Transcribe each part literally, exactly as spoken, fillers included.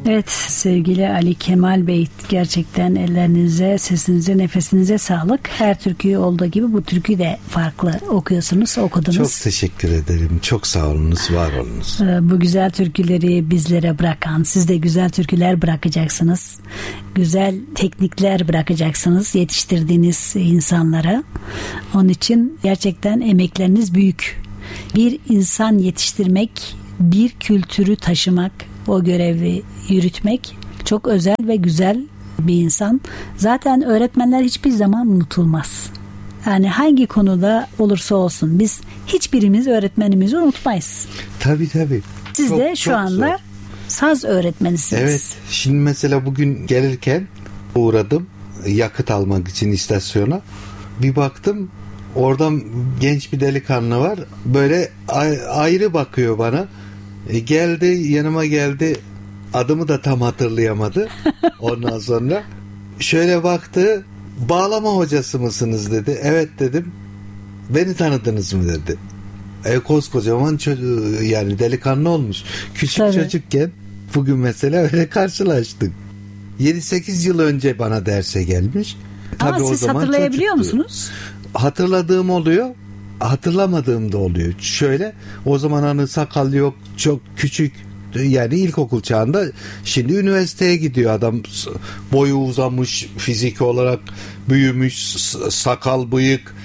Evet sevgili Ali Kemal Bey, gerçekten ellerinize, sesinize, nefesinize sağlık. Her türküyü olduğu gibi bu türküyü de farklı okuyorsunuz, okudunuz. Çok teşekkür ederim. Çok sağ olunuz, var olunuz. Bu güzel türküleri bizlere bırakan, siz de güzel türküler bırakacaksınız. Güzel teknikler bırakacaksınız yetiştirdiğiniz insanlara. Onun için gerçekten emekleriniz büyük. Bir insan yetiştirmek, bir kültürü taşımak, o görevi yürütmek çok özel ve güzel bir insan. Zaten öğretmenler hiçbir zaman unutulmaz. Yani hangi konuda olursa olsun biz hiçbirimiz öğretmenimizi unutmayız. Tabii tabii. Siz çok, de şu çok anda zor. Saz öğretmenisiniz. Evet. Şimdi mesela bugün gelirken uğradım yakıt almak için istasyona. Bir baktım oradan genç bir delikanlı var. Böyle ayrı bakıyor bana. E geldi yanıma geldi, adımı da tam hatırlayamadı. Ondan sonra şöyle baktı, bağlama hocası mısınız dedi. Evet dedim. Beni tanıdınız mı dedi. E koskocaman çocuğu, yani delikanlı olmuş. Küçük Tabii. çocukken bugün mesela öyle karşılaştık. yedi sekiz yıl önce bana derse gelmiş. Ama Tabii siz o zaman hatırlayabiliyor çocuktu. musunuz? Hatırladığım oluyor. Hatırlamadığım da oluyor. Şöyle, o zaman hani sakal yok, çok küçük, yani ilkokul çağında, şimdi üniversiteye gidiyor adam, boyu uzamış, fizik olarak büyümüş, sakal, bıyık,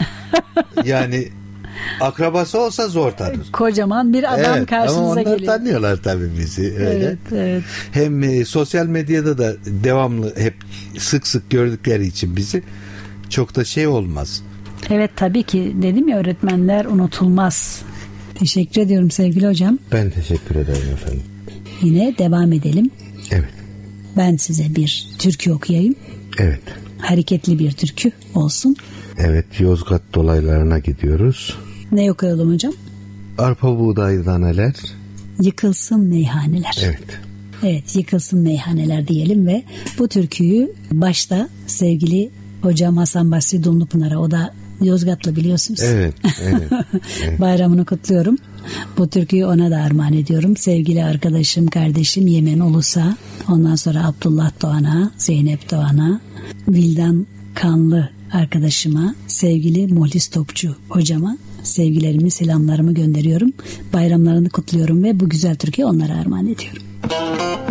yani akrabası olsa zor tanır. Kocaman bir adam evet, karşınıza ama onlar geliyor. tanıyorlar tabii bizi. Öyle. Evet, evet. Hem e, sosyal medyada da devamlı hep sık sık gördükleri için bizi çok da şey olmaz. Evet tabii ki, dedim ya, öğretmenler unutulmaz. Teşekkür ediyorum sevgili hocam. Ben teşekkür ederim efendim. Yine devam edelim. Evet. Ben size bir türkü okuyayım. Evet. Hareketli bir türkü olsun. Evet, Yozgat dolaylarına gidiyoruz. Ne okuyalım hocam? Arpa buğday daneler. Yıkılsın meyhaneler. Evet. Evet, yıkılsın meyhaneler diyelim ve bu türküyü başta sevgili hocam Hasan Basri Dumlupınar'a, o da Yozgatlı biliyorsunuz. Evet, evet, evet. Bayramını kutluyorum. Bu türküyü ona da armağan ediyorum. Sevgili arkadaşım, kardeşim Yemen Ulus'a, ondan sonra Abdullah Doğan'a, Zeynep Doğan'a, Vildan Kanlı arkadaşıma, sevgili Muhlis Topçu hocama sevgilerimi, selamlarımı gönderiyorum. Bayramlarını kutluyorum ve bu güzel türküyü onlara armağan ediyorum.